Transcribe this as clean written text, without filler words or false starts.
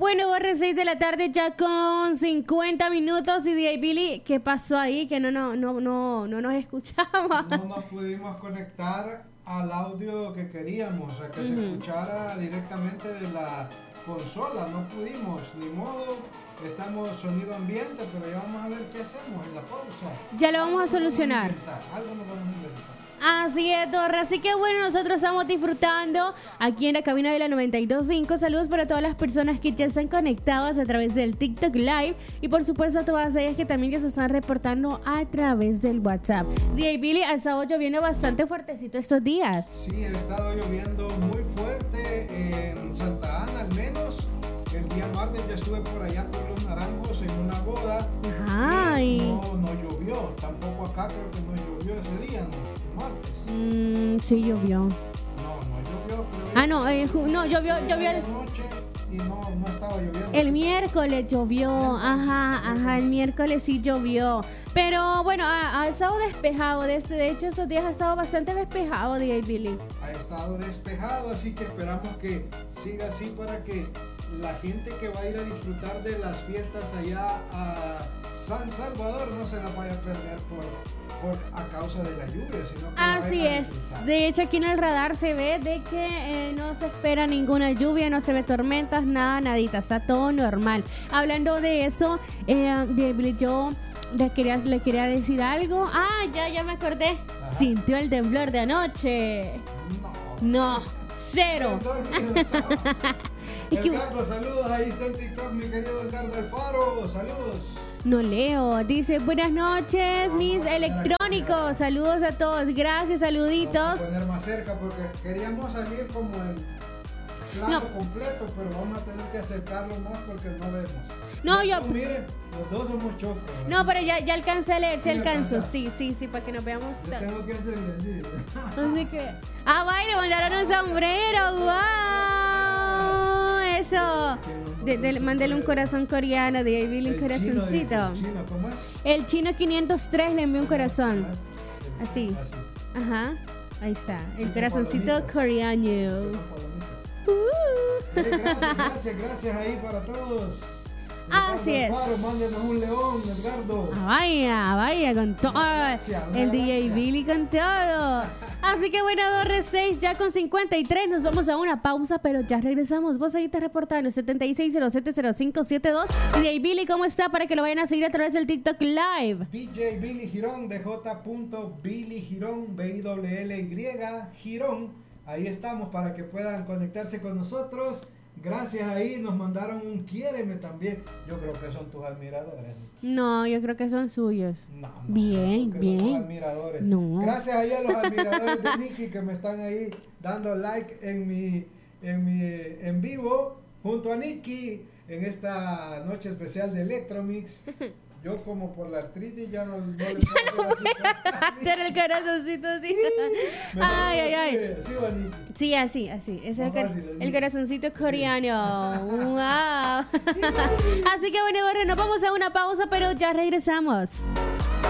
bueno, borre 6 de la tarde ya con 50 minutos y DJ Billy, ¿qué pasó ahí? Que no nos escuchaba. No nos pudimos conectar al audio que queríamos, o sea, que se escuchara directamente de la consola, no pudimos, ni modo, estamos sonido ambiente, pero ya vamos a ver qué hacemos en la pausa. Ya lo vamos a solucionar. Algo nos vamos a inventar. Así es, Torre. Así que bueno, nosotros estamos disfrutando aquí en la cabina de la 92.5. Saludos para todas las personas que ya están conectadas a través del TikTok Live y por supuesto a todas ellas que también ya se están reportando a través del WhatsApp. DJ Billy, ha estado lloviendo bastante fuertecito estos días. Sí, ha estado lloviendo muy fuerte en Santa Ana al menos. El día martes yo estuve por allá por Los Naranjos en una boda. Ay. No llovió, tampoco acá creo que no llovió ese día, ¿no? Martes. Sí llovió. No llovió. No, llovió noche y no estaba lloviendo. el miércoles llovió, el miércoles sí llovió. Pero bueno, ha estado despejado. De hecho, estos días ha estado bastante despejado, DJ Billy. Ha estado despejado, así que esperamos que siga así para que la gente que va a ir a disfrutar de las fiestas allá a San Salvador no se la vaya a perder a causa de la lluvia, sino que así es. De hecho, aquí en el radar se ve de que no se espera ninguna lluvia, no se ve tormentas, nadita, está todo normal. Hablando de eso, yo le quería decir algo. Ya me acordé. Ajá. Sintió el temblor de anoche. No, cero. Edgardo, saludos, ahí está en TikTok mi querido Edgardo Alfaro, saludos. No leo, dice buenas noches mis electrónicos, saludos a todos, gracias, saluditos. Vamos a poner más cerca porque queríamos salir como el plano completo, pero vamos a tener que acercarlo más porque no vemos. Miren, los dos somos chocos. No, pero ya alcancé a leer, sí alcanzo, sí, para que nos veamos. Yo tengo que hacerle así. Así que, le mandaron un sombrero, wow, eso. Mándale un corazón coreano de Billy, un corazoncito. ¿Cómo es? El chino 503 le envió un corazón. Así. Ajá. Ahí está. El corazoncito coreano. Gracias ahí para todos. Así es. Mándenos un león, Edgardo. Vaya, con todo. El DJ Billy con todo. Así que bueno, 2 ya con 53. Nos vamos a una pausa, pero ya regresamos. Vos ahí te reportando 76070572. DJ Billy, ¿cómo está? Para que lo vayan a seguir a través del TikTok Live. DJ Billy Girón, DJ.Billy Girón, BILLY Girón. Ahí estamos para que puedan conectarse con nosotros. Gracias, ahí nos mandaron un quiéreme también. Yo creo que son tus admiradores. No, yo creo que son suyos. No, bien. Son tus admiradores. No. Gracias ahí a los admiradores de Nicky que me están ahí dando like en mi en vivo junto a Nicky en esta noche especial de Electromix. Yo como por la artritis ya no le puedo hacer el corazoncito así. Ay. Sí, así. Es el corazoncito coreano. Wow. Así que bueno, nos vamos a una pausa, pero ya regresamos.